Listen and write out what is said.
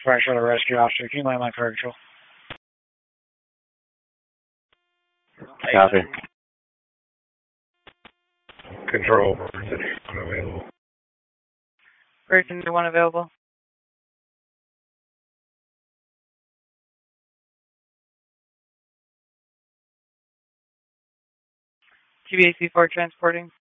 Fire Shuttle Rescue Officer, can you mind my fire control? Copy. Control, emergency unavailable. Emergency 1 available. GBAC 4 transporting.